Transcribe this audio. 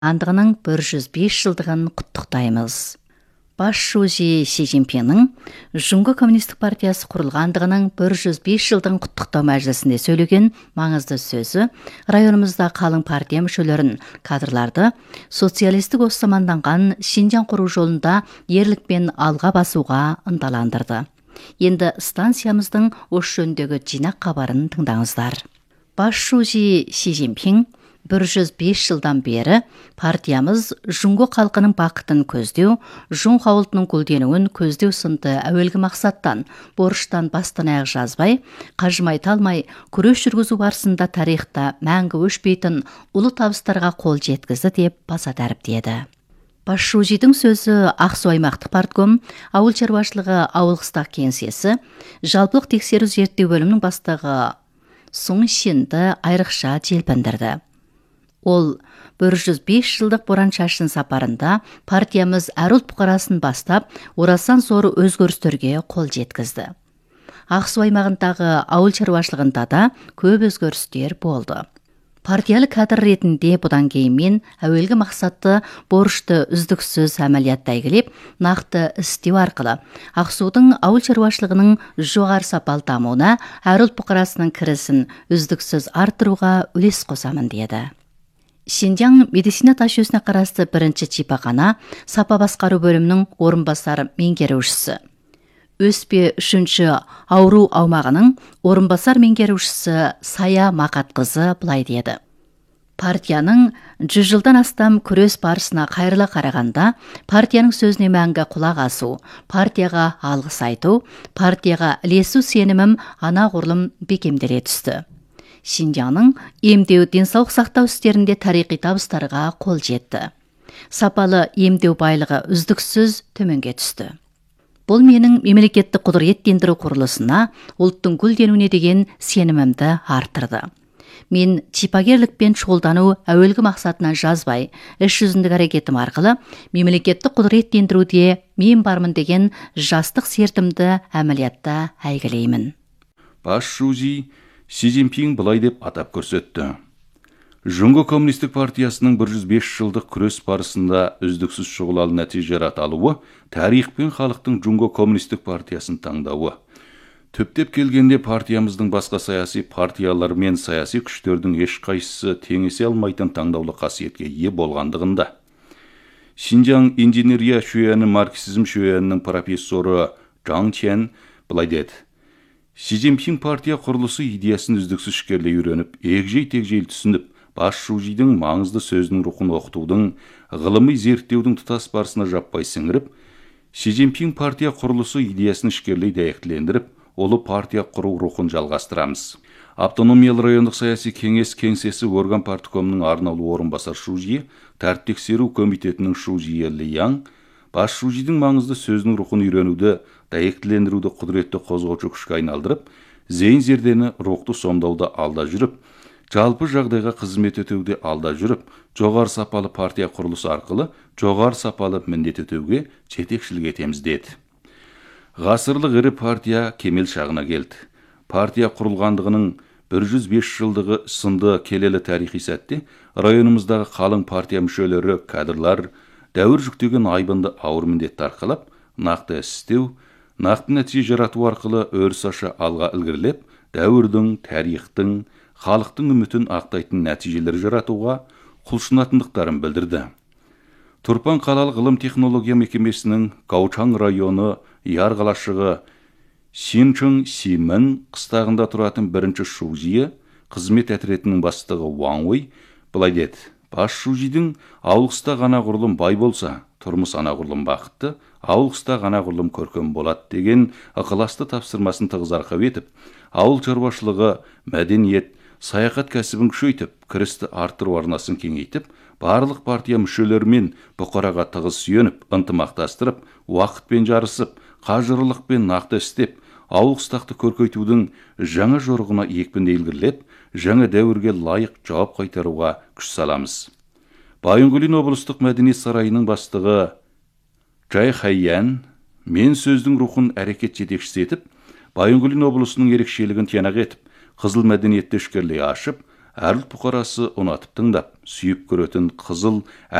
андығының 105 жылдығын құттықтаймыз. Бас шужи Си Цзиньпиннің Жунго Коммунистік партиясы құрылғандығының 105 жылдығын құттықтау мәжілісінде сөйлеген маңызды сөзі районымызда қалың партия мүшелерін, кадрларды социалистік заманданған Шинжаң құру жолында ерлікпен алға басуға ынталандырды. Енді станциямыздың осы жөніндегі жинақ хабарын тыңдаңыздар. Бас шужи Си Цзиньпин 105 жылдан бері партиямыз Жунго халқының бақытын көздеу, Жун хауылтының гүлденуін көздеу сынды әуелгі мақсаттан, борыштан бастан аяқ жазбай, қажымай талмай, күрес жүргізу барысында тарихта мәңгі өшпейтін ұлы табыстарға қол жеткізді деп баса дәріптеді. Бас шужидің сөзі Ақсу аймақтық партком, ауыл шаруашылығы ауыл қыстақ кеңсесі, жалпылық тексеру зерттеу бөлімінің бастығы Сұң Шинді айрықша желпіндірді. Ол 105 жылдық боран шашын сапарында партиямыз әр ұлт бұқарасын бастап, орасан зор өзгерістерге қол жеткізді. Ақсу аймағындағы ауыл шаруашылығында да көп өзгерістер болды. Партиялы кадр ретінде бұдан кейін мен әуелгі мақсатты борышты үздіксіз әмәлиятта әйгілеп, нақты істеу арқылы Ақсудың ауыл шаруашылығының жоғары сапалы дамуына әр ұлт бұқарасының кірісін үздіксіз арттыруға үлес қосамын деді. Шинжаң медицина ташөсіне қарасты бірінші шипахана сапа басқару бөлімінің орынбасар меңгерушісі. Өспе үшінші ауру аумағының орынбасар меңгерушісі Сая Мақатқызы былай деді. Партияның 100 жылдан астам күрес барысына қайырлы қарағанда, партияның сөзіне мәңгі құлақ асу, партияға алғыс айту, партияға ілесу сенімім анағұрлым бекемделе түсті. Шинжаңның емдеу, денсаулық сақтау істерінде тарихи табыстарға қол жетті. Сапалы емдеу байлығы үздіксіз төменге түсті. Бұл менің мемлекеттік құдыреттендіру құрылысына, ұлттың гүлденуіне деген сенімімді арттырды. Мен шипагерлікпен шұғылдану әуелгі мақсатынан жазбай, іс жүзіндік әрекетім арқылы мемлекеттік құдыреттендіруде мен бармын деген жастық сертімді әмәлиятта әйгілеймін. Бас шужи Си Цзиньпин былай деп атап көрсетті. Жунго Коммунистік партиясының 105 жылдық күрес барысында үздіксіз шұғылалы нәтиже аталуы, тарих пен халықтың Жунго Коммунистік партиясын таңдауы. Түптеп келгенде партиямыздың басқа саяси партиялар мен саяси күштердің ешқайсысы теңесе алмайтын таңдаулы қасиетке ие болғандығында. Шинжаң инженерия шөяны марксизм шөянының профессоры Жаң Чен былай деді. Си Цзиньпин партия құрылысы идеясын үздіксіз ішкерлей үйреніп, егжей-тегжейлі түсініп, бас шужидің маңызды сөзінің рухын оқытудың, ғылыми зерттеудің тұтас барысына жаппай сіңіріп, Си Цзиньпин партия құрылысы идеясын ішкерлей дәйектілендіріп, олы партия құру рухын жалғастырамыз. Автономиялы райондық саяси кеңес кеңсесі орган парткомның арнаулы орынбасар шужиі, тәртіп тексеру комитетінің шужиі Ли Яң, бас шужидің маңызды сөзінің рухын үйренуді, дәйектілендіруді құдіретті қозғаушы күшке айналдырып, зейін зердені рухты сомдауда алда жүріп, жалпы жағдайға қызмет өтеуде алда жүріп, жоғары сапалы партия құрылысы арқылы жоғары сапалы міндет өтеуге жетекшілік етеміз деді. Ғасырлық ірі партия кемел шағына келді. Партия құрылғандығының 105 жылдығы сынды келелі тарихи сәтте районымыздағы қалың партия мүшелері, кадрлар дәуір жүктеген айбынды ауыр міндетті арқалап, нақты істеу, нақты нәтиже жарату арқылы өріс аша алға ілгерілеп, дәуірдің, тарихтың, халықтың үмітін ақтайтын нәтижелер жаратуға құлшынатындықтарын білдірді. Турпан қалалық ғылым технология мекемесінің Гаочаң районы Яр қалашығы Синчың Симін қыстағында тұратын бірінші шужиі, қызмет әтіретінің бастығы Ваң Уй былай деді. Бас шужидің ауылқыста ғана ғұрлым бай болса, тұрмыс анағұрлым бақытты, ауылқыста ғана ғұрлым көркем болады деген ықыласты тапсырмасын тығыз арқау етіп, ауыл шаруашылығы, мәдениет, саяхат кәсібін күшейтіп, кірісті арттыру арнасын кеңейтіп, барлық партия мүшелерімен бұқараға тығыз сүйеніп, ынтымақтастырып, уақытпен жарысып, қажырлықпен нақты істеп, ауыл қыстақты көркейтудің жаңа жорығына екпінді ілгерілеп, жаңа дәуірге лайық жауап қайтаруға күш саламыз. Байынғөлин облыстық мәдениет сарайының бастығы Жай Хайян мен сөздің рухын әрекет жетекшісі етіп, Байынғөлин облысының ерекшелігін тиянақ етіп, қызыл мәдениетті ішкерлей ашып, әр ұлт бұқарасы ұнатып тыңдап, сүйіп көретін қызыл